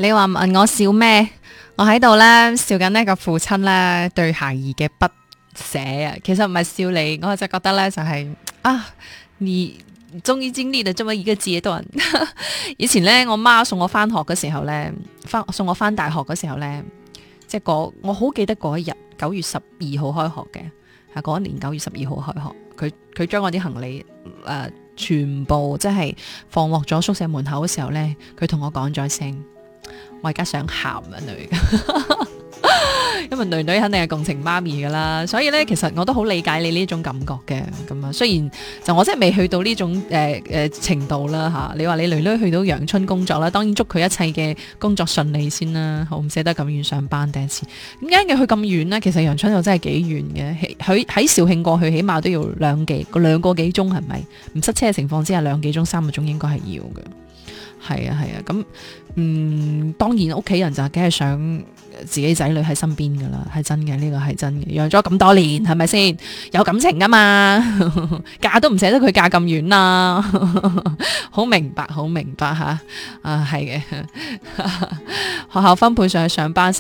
你話問我笑咩？我喺度咧笑緊呢個父親咧對孩兒嘅不捨啊。其實唔係笑你，我就覺得咧就係、你終於經歷了這麼一個階段。以前咧，我媽送我翻學嘅時候咧，送我翻大學嘅時候咧，即係我好記得嗰一日9月12號開學嘅，係嗰一年9月12號開學。佢將我啲行李全部即係放落咗宿舍門口嘅時候咧，佢同我講咗一聲，我而家想喊啊女。因為女女肯定係共情媽咪噶啦，所以咧其實我都好理解你呢種感覺嘅。咁啊，雖然就我真係未去到呢種程度啦吓。你話你女女去到陽春工作啦，當然祝佢一切嘅工作順利先啦。好唔捨得咁遠上班第一次，點解嘅佢咁遠呢？其實陽春又真係幾遠嘅，佢喺肇慶過去起碼都要兩個幾鐘，係咪？唔塞車嘅情況之下，2幾鐘3個鐘應該係要嘅。係啊，咁當然屋企人就梗係想自己仔女喺身邊噶啦，係真嘅，呢個係真嘅，養咗咁多年，係咪先有感情噶嘛？嫁都唔捨得佢嫁咁遠啦，好明白吓，係嘅。學校分配上去上班